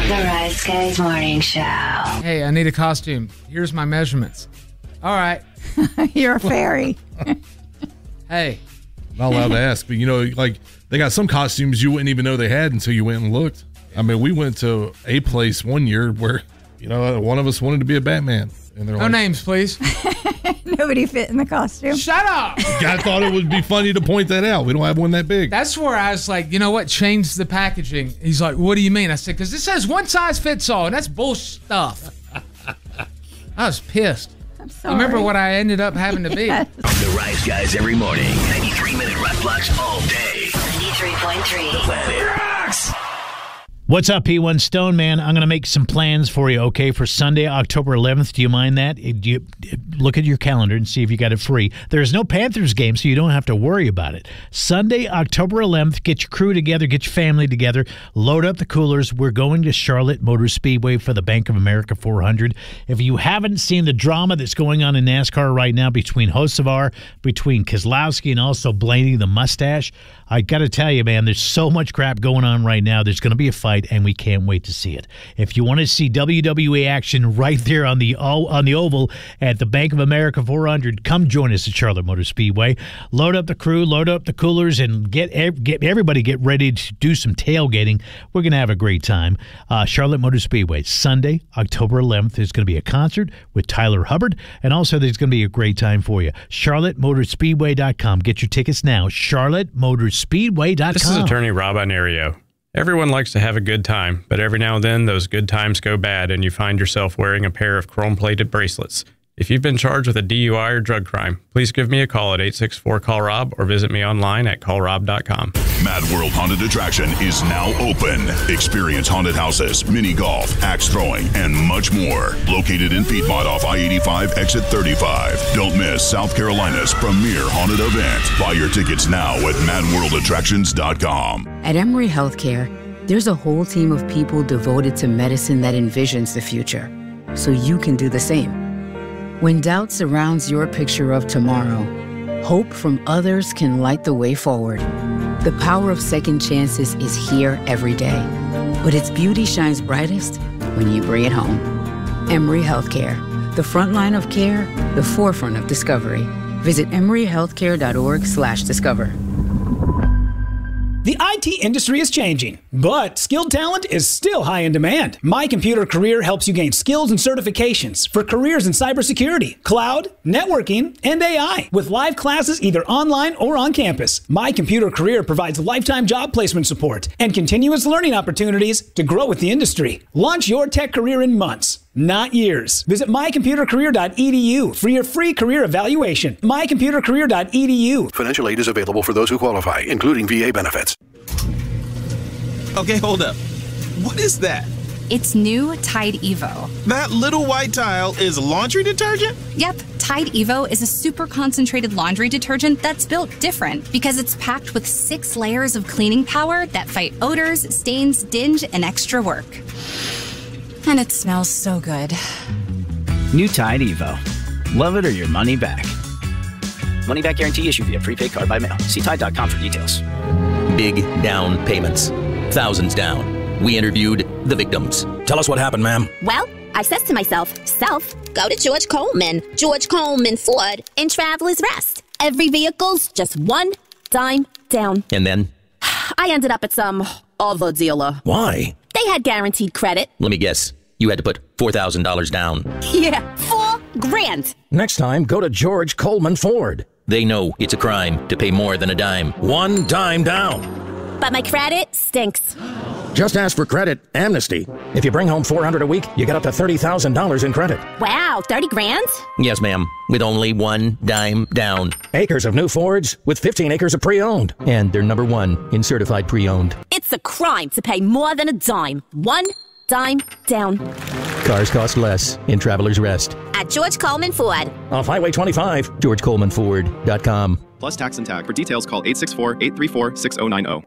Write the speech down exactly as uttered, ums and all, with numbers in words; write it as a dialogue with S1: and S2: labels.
S1: The Rise Guys Morning Show.
S2: Hey, I need a costume. Here's my measurements. All right.
S3: You're a fairy.
S2: Hey.
S4: Not allowed to ask, but you know, like they got some costumes you wouldn't even know they had until you went and looked. I mean, we went to a place one year where, you know, one of us wanted to be a Batman. And they're
S2: no
S4: like,
S2: names, please.
S3: Nobody fit in the costume.
S2: Shut up.
S4: I thought it would be funny to point that out. We don't have one that big.
S2: That's where I was like, you know what? Change the packaging. He's like, what do you mean? I said, because this says one size fits all, and that's bullshit stuff. I was pissed.
S3: I'm sorry.
S2: Remember what I ended up having to be.
S3: Yes.
S5: The Rise Guys every morning. ninety-three minute rock blocks all day.
S1: ninety-three point three.
S5: The Planet Rocks.
S6: What's up, P one Stone Man? I'm going to make some plans for you, okay, for Sunday, October eleventh. Do you mind that? Do you, look at your calendar and see if you got it free. There's no Panthers game, so you don't have to worry about it. Sunday, October eleventh, get your crew together, get your family together, load up the coolers. We're going to Charlotte Motor Speedway for the Bank of America four hundred. If you haven't seen the drama that's going on in NASCAR right now between Hocevar, between Keselowski, and also Blaney the Mustache, I got to tell you, man, there's so much crap going on right now. There's going to be a fight, and we can't wait to see it. If you want to see W W E action right there on the on the oval at the Bank of America four hundred, come join us at Charlotte Motor Speedway. Load up the crew, load up the coolers, and get get everybody get ready to do some tailgating. We're going to have a great time. Uh, Charlotte Motor Speedway, Sunday, October eleventh. There's going to be a concert with Tyler Hubbard, and also there's going to be a great time for you. Charlotte Motor Speedway dot com. Get your tickets now. Charlotte Motor Speedway dot com.
S7: This is Attorney Rob Inario. Everyone likes to have a good time, but every now and then those good times go bad and you find yourself wearing a pair of chrome-plated bracelets. If you've been charged with a D U I or drug crime, please give me a call at eight six four, call rob or visit me online at call rob dot com.
S8: Mad World Haunted Attraction is now open. Experience haunted houses, mini golf, axe throwing, and much more. Located in Piedmont off I eighty-five, exit thirty-five. Don't miss South Carolina's premier haunted event. Buy your tickets now at mad world attractions dot com.
S9: At Emory Healthcare, there's a whole team of people devoted to medicine that envisions the future, so you can do the same. When doubt surrounds your picture of tomorrow, hope from others can light the way forward. The power of second chances is here every day, but its beauty shines brightest when you bring it home. Emory Healthcare, the front line of care, the forefront of discovery. Visit emory healthcare dot org slash discover.
S10: The I T industry is changing, but skilled talent is still high in demand. My Computer Career helps you gain skills and certifications for careers in cybersecurity, cloud, networking, and A I, with live classes either online or on campus. My Computer Career provides lifetime job placement support and continuous learning opportunities to grow with the industry. Launch your tech career in months, not years. Visit my computer career dot e d u for your free career evaluation. my computer career dot e d u.
S11: Financial aid is available for those who qualify, including V A benefits.
S12: Okay, hold up. What is that?
S13: It's new Tide Evo.
S12: That little white tile is laundry detergent?
S13: Yep, Tide Evo is a super concentrated laundry detergent that's built different because it's packed with six layers of cleaning power that fight odors, stains, dinge, and extra work. And it smells so good.
S14: New Tide Evo. Love it or your money back. Money back guarantee issued via prepaid card by mail. See Tide dot com for details.
S15: Big down payments. Thousands down. We interviewed the victims. Tell us what happened, ma'am.
S16: Well, I says to myself, self, go to George Coleman, George Coleman Ford, in Travelers Rest. Every vehicle's just one dime down.
S15: And then?
S16: I ended up at some other dealer.
S15: Why?
S16: They had guaranteed credit.
S15: Let me guess. You had to put four thousand dollars down.
S16: Yeah, four grand.
S15: Next time, go to George Coleman Ford. They know it's a crime to pay more than a dime. One dime down.
S16: But my credit stinks.
S15: Just ask for credit amnesty. If you bring home four hundred dollars a week, you get up to thirty thousand dollars in credit.
S16: Wow, thirty grand?
S15: Yes, ma'am. With only one dime down. Acres of new Fords with fifteen acres of pre-owned. And they're number one in certified pre-owned.
S16: It's a crime to pay more than a dime. One dime down.
S15: Cars cost less in Travelers Rest.
S16: At George Coleman Ford.
S15: Off Highway twenty-five, george coleman ford dot com.
S17: Plus tax and tag. For details, call eight six four, eight three four, six oh nine oh.